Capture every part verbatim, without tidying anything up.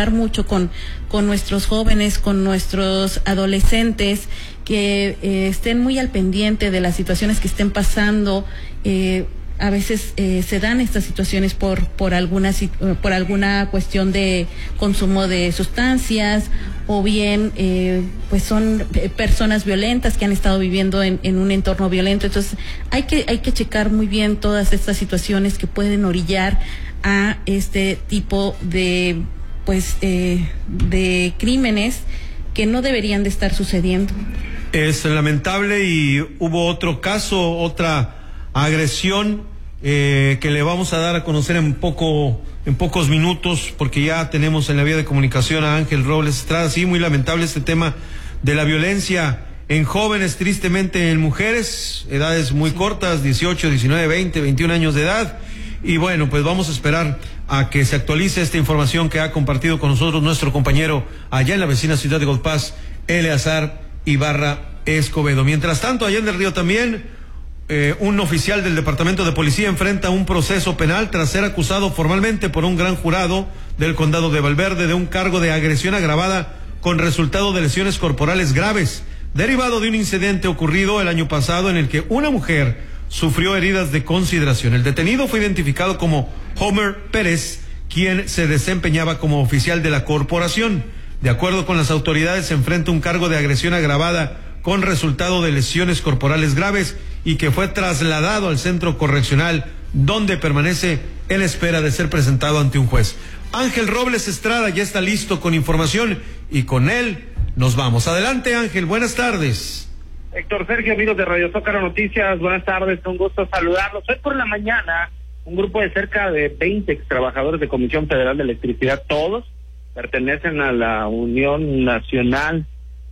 hablar mucho con, con nuestros jóvenes, con nuestros adolescentes, que eh, estén muy al pendiente de las situaciones que estén pasando. eh, A veces eh, se dan estas situaciones por por alguna por alguna cuestión de consumo de sustancias, o bien eh, pues son personas violentas que han estado viviendo en, en un entorno violento. Entonces hay que hay que checar muy bien todas estas situaciones que pueden orillar a este tipo de pues eh, de crímenes que no deberían de estar sucediendo. Es lamentable, y hubo otro caso, otra agresión eh, que le vamos a dar a conocer en poco, en pocos minutos, porque ya tenemos en la vía de comunicación a Ángel Robles Estrada. Sí, muy lamentable este tema de la violencia en jóvenes, tristemente en mujeres, edades muy cortas, dieciocho, diecinueve, veinte, veintiún años de edad. Y bueno, pues vamos a esperar a que se actualice esta información que ha compartido con nosotros nuestro compañero allá en la vecina ciudad de Golpaz, Eleazar Ibarra Escobedo. Mientras tanto, allá en el Río también, Eh, un oficial del Departamento de Policía enfrenta un proceso penal tras ser acusado formalmente por un gran jurado del condado de Valverde de un cargo de agresión agravada con resultado de lesiones corporales graves, derivado de un incidente ocurrido el año pasado en el que una mujer sufrió heridas de consideración. El detenido fue identificado como Homer Pérez, quien se desempeñaba como oficial de la corporación. De acuerdo con las autoridades, se enfrenta un cargo de agresión agravada con resultado de lesiones corporales graves y que fue trasladado al centro correccional, donde permanece en espera de ser presentado ante un juez. Ángel Robles Estrada ya está listo con información, y con él nos vamos. Adelante, Ángel, buenas tardes. Héctor Sergio, amigos de Radio Zócalo Noticias, buenas tardes, un gusto saludarlos. Hoy por la mañana, un grupo de cerca de veinte ex trabajadores de Comisión Federal de Electricidad, todos pertenecen a la Unión Nacional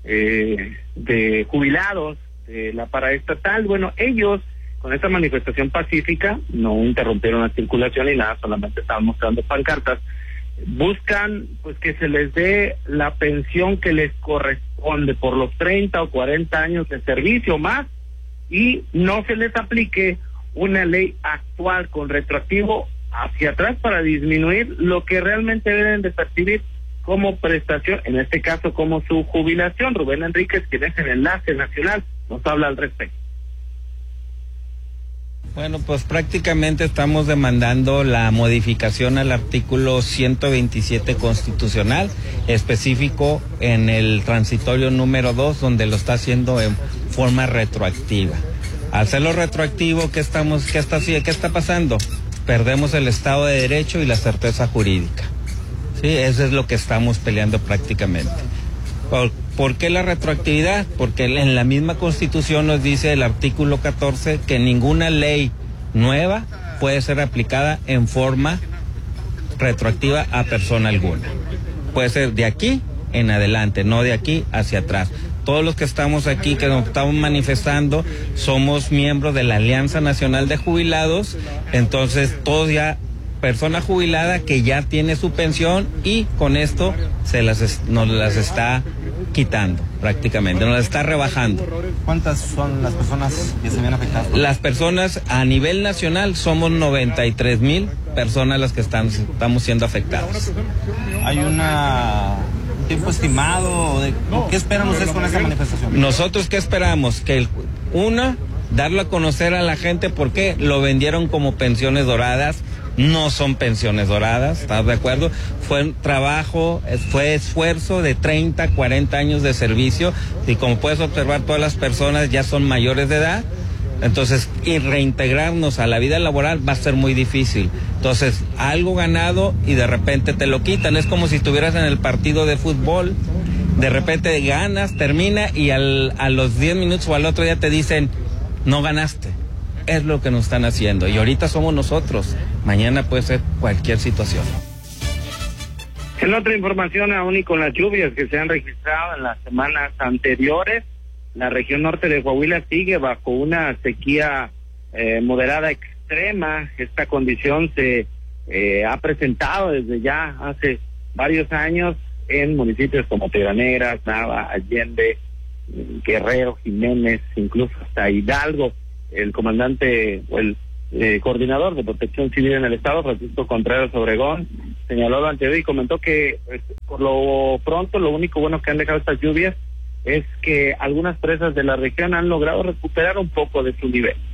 eh, de Jubilados de la Paraestatal. Bueno, ellos con esta manifestación pacífica no interrumpieron la circulación ni nada, solamente estaban mostrando pancartas. Buscan pues que se les dé la pensión que les corresponde por los treinta o cuarenta años de servicio más, y no se les aplique una ley actual con retroactivo hacia atrás para disminuir lo que realmente deben de percibir como prestación, en este caso como su jubilación. Rubén Enríquez, quien es el enlace nacional, nos habla al respecto. Bueno, pues prácticamente estamos demandando la modificación al artículo ciento veintisiete constitucional, específico en el transitorio número dos, donde lo está haciendo en forma retroactiva. Al hacerlo retroactivo, ¿qué estamos, qué está, qué está pasando? Perdemos el Estado de Derecho y la certeza jurídica. Sí, eso es lo que estamos peleando prácticamente. ¿Por, ¿Por qué la retroactividad? Porque en la misma Constitución nos dice el artículo catorce que ninguna ley nueva puede ser aplicada en forma retroactiva a persona alguna. Puede ser de aquí en adelante, no de aquí hacia atrás. Todos los que estamos aquí, que nos estamos manifestando, somos miembros de la Alianza Nacional de Jubilados, entonces todos ya, persona jubilada que ya tiene su pensión, y con esto se las nos las está quitando prácticamente, nos las está rebajando. ¿Cuántas son las personas que se ven afectadas? Las personas a nivel nacional somos noventa y tres mil personas las que están, estamos siendo afectadas. ¿Hay una un tiempo estimado? De, ¿Qué esperan ustedes con esta manifestación? Nosotros, ¿qué esperamos? Que el, una, darlo a conocer a la gente, porque lo vendieron como pensiones doradas. No son pensiones doradas, ¿estás de acuerdo? Fue un trabajo, fue esfuerzo de treinta, cuarenta años de servicio, y como puedes observar, todas las personas ya son mayores de edad, entonces, y reintegrarnos a la vida laboral va a ser muy difícil. Entonces, algo ganado y de repente te lo quitan. Es como si estuvieras en el partido de fútbol, de repente ganas, termina, y al, a los diez minutos o al otro día te dicen, no ganaste. Es lo que nos están haciendo, y ahorita somos nosotros, mañana puede ser cualquier situación. En otra información, aún y con las lluvias que se han registrado en las semanas anteriores, la región norte de Coahuila sigue bajo una sequía eh, moderada extrema. Esta condición se eh, ha presentado desde ya hace varios años en municipios como Piedras Negras, Nava, Allende, Guerrero, Jiménez, incluso hasta Hidalgo. El comandante o el eh, coordinador de Protección Civil en el estado, Francisco Contreras Obregón, señaló lo anterior y comentó que pues, por lo pronto lo único bueno que han dejado estas lluvias es que algunas presas de la región han logrado recuperar un poco de su nivel.